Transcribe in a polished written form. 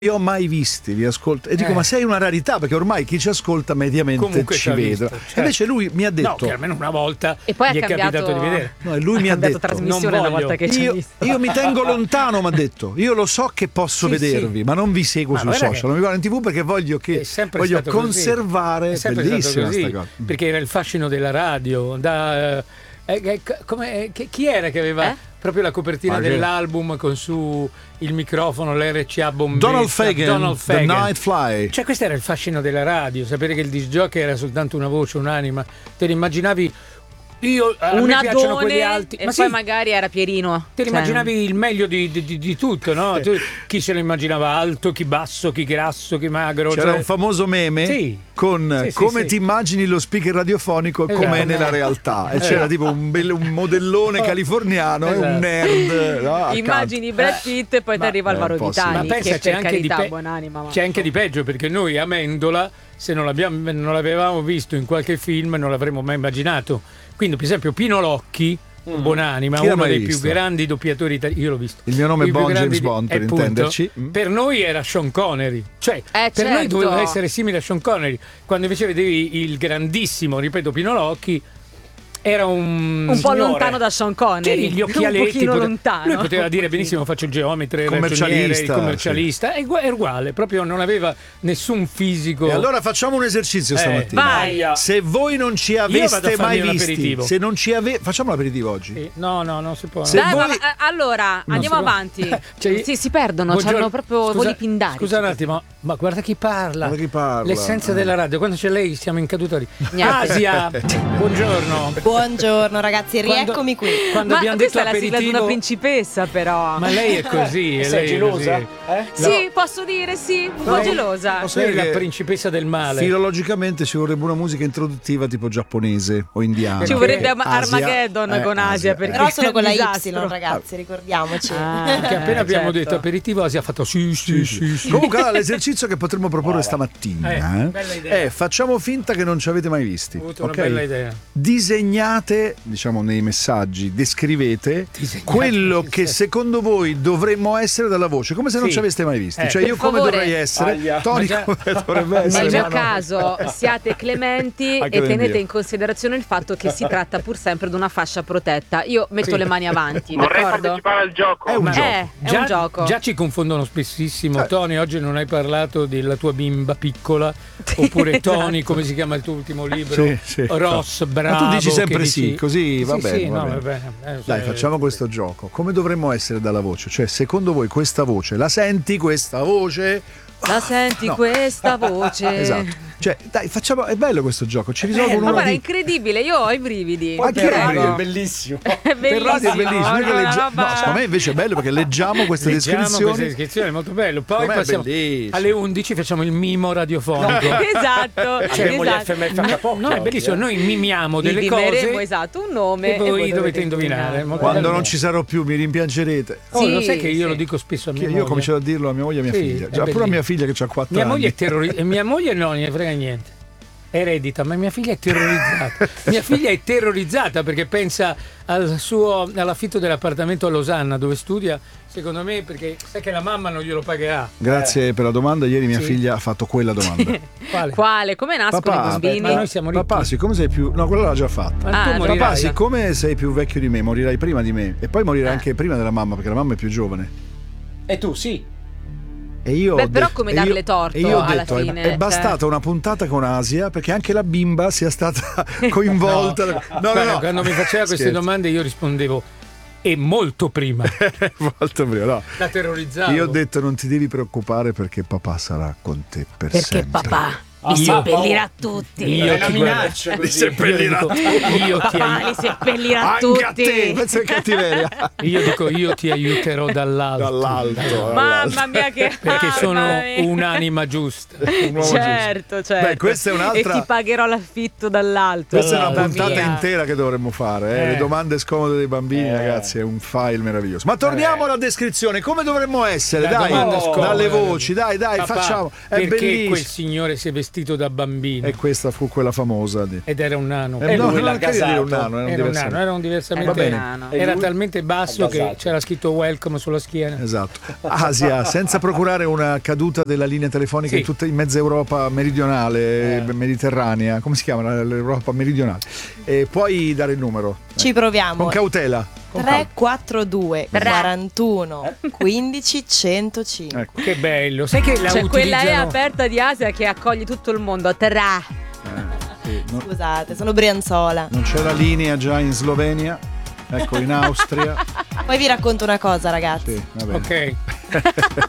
Io ho mai visti, li ascolto e dico ma sei una rarità, perché ormai chi ci ascolta mediamente comunque ci vede. certo. Invece lui mi ha detto che almeno una volta e poi gli è capitato di vedere. No, e lui mi ha detto trasmissione una volta che ci ha visto. io mi tengo lontano, mi ha detto. Io lo so che posso vedervi, ma non vi seguo sui social, non mi guardo in TV perché voglio conservare. È bellissima così, sta cosa. perché era il fascino della radio. Chi era che aveva proprio la copertina dell'album con su il microfono, l'RCA bombetta? Donald Fagen, The Night Fly. Cioè questo era il fascino della radio, sapere che il disc jockey era soltanto una voce, un'anima. Te ne immaginavi a me piacciono quelli alti, e ma poi sì, magari era Pierino. te immaginavi il meglio di tutto, no? Chi se lo immaginava alto, chi basso, chi grasso, chi magro. C'era un famoso meme con come ti immagini lo speaker radiofonico e com'è nella realtà. E c'era tipo un modellone californiano e un nerd. No, immagini Brad Pitt e poi ti arriva Alvaro Vitali. Ma pensa, che c'è per anche carità, buonanima. C'è anche di peggio, perché noi Amendola, se non l'avevamo visto in qualche film, non l'avremmo mai immaginato. Quindi, per esempio, Pino Locchi, buonanima, uno dei più grandi doppiatori italiani. Io l'ho visto. Il mio nome è James Bond, per intenderci. Per noi era Sean Connery. Cioè, per noi doveva essere simile a Sean Connery. Quando invece vedevi il grandissimo, ripeto, Pino Locchi, era un po' lontano da Sean Connery, gli occhialetti, un pochino lontano. Lui poteva dire benissimo faccio il geometra, il commercialista, è uguale, proprio non aveva nessun fisico. E allora facciamo un esercizio stamattina. Vai. Se voi non ci aveste mai visti, se non ci facciamo l'aperitivo oggi. No, non si può. Allora andiamo avanti. Si perdono, hanno proprio voli pindari. Scusa un attimo, ma guarda chi parla. L'essenza della radio, quando c'è lei siamo in caduta lì. Asia, buongiorno. Buongiorno ragazzi, rieccomi qui. Quando abbiamo detto è la sigla di una principessa, però. Ma lei è così. Sei gelosa? Sì, posso dire sì, un po' gelosa. Lei è la principessa del male. Filologicamente ci vorrebbe una musica introduttiva tipo giapponese o indiana. Ci vorrebbe Armageddon con Asia, perché però solo con la Y, ragazzi, ricordiamoci. Perché appena abbiamo detto aperitivo, Asia ha fatto sì. Comunque l'esercizio che potremmo proporre stamattina è facciamo finta che non ci avete mai visti. Ho avuto una bella idea. Disegnate, diciamo nei messaggi, descrivete quello che secondo voi dovremmo essere dalla voce, come se non ci aveste mai visti. Cioè io come dovrei essere, Tony come dovrebbe essere. Nel mio caso siate clementi e tenete in considerazione il fatto che si tratta pur sempre di una fascia protetta. Io metto le mani avanti, vorrei d'accordo? partecipare al gioco. È un gioco. Già ci confondono spessissimo. Tony, oggi non hai parlato della tua bimba piccola, oppure Tony, come si chiama il tuo ultimo libro? Ross, bravo. Ma tu dici sempre sì, così va bene. Sì, va no, bene. va bene. Dai, facciamo questo gioco. Come dovremmo essere dalla voce? Cioè, secondo voi questa voce, la senti questa voce? La senti questa voce? Esatto. Cioè, dai, facciamo. È bello questo gioco. Ci risolvono ma guarda, è incredibile, io ho i brividi. Anche è bellissimo. È per radio è bellissimo. Noi che roba. no, secondo me invece è bello perché leggiamo queste descrizioni. Queste descrizioni è molto bello. Poi Com'è passiamo bellissimo. alle 11, facciamo il mimo radiofonico. Esatto. Avremo gli FMF No, è bellissimo. Noi mimiamo delle cose. Esatto, un nome e voi dovete indovinare. Quando non ci sarò più mi rimpiangerete. Lo sai che io lo dico spesso a mia moglie. Io ho cominciato a dirlo a mia moglie e a mia figlia. Già pure a mia figlia che ha 4 anni. Mia moglie è terrorizzata. Mia moglie no, non ne frega niente. Eredita, ma mia figlia è terrorizzata. Mia figlia è terrorizzata perché pensa all'affitto dell'appartamento a Losanna dove studia, secondo me, perché sa che la mamma non glielo pagherà. Grazie per la domanda. Ieri mia figlia ha fatto quella domanda. Quale? Come nascono i bambini? Ma noi siamo ricchi. Papà, siccome sei più. No, quella l'ha già fatta. Ma tu morirai. Papà, siccome sei più vecchio di me, morirai prima di me. E poi morirai anche prima della mamma, perché la mamma è più giovane. E tu sì. E io però come darle torto alla fine? È bastata una puntata con Asia perché anche la bimba sia stata coinvolta. No. Quando mi faceva queste domande io rispondevo e molto prima. Molto prima, no. La terrorizzavo. Io ho detto non ti devi preoccupare perché papà sarà con te per sempre. Perché papà li seppellirà tutti. Io ti minaccia li seppellirà papà li seppellirà tutti. A te, pensa che cattiveria. Io dico io ti aiuterò dall'alto. Mamma mia che perché sono un'anima giusta. Un uomo certo. giusto. Beh, questa è un'altra. E ti pagherò l'affitto dall'alto. Questa è una puntata intera che dovremmo fare. Le domande scomode dei bambini, ragazzi, è un file meraviglioso. Ma torniamo alla descrizione. Come dovremmo essere? Dai, dalle voci, dai, papà, facciamo. È perché bellissimo. quel signore si è vestito vestito da bambino. E questa fu quella famosa. Ed era un nano. E no, lui non l'ha dire un nano, era un diversamente. Era talmente basso che c'era scritto welcome sulla schiena. Esatto. Asia, senza procurare una caduta della linea telefonica in tutta in mezza Europa meridionale, mediterranea, come si chiama l'Europa meridionale? Puoi dare il numero? Ci proviamo. Con cautela. 342 41 15 105. Ecco. Che bello. Sai che la quella è aperta di Asia che accoglie tutto il mondo. Scusate, sono Brianzola. Non c'è la linea già in Slovenia? Ecco, in Austria. Poi vi racconto una cosa, ragazzi. Sì, va bene. Ok.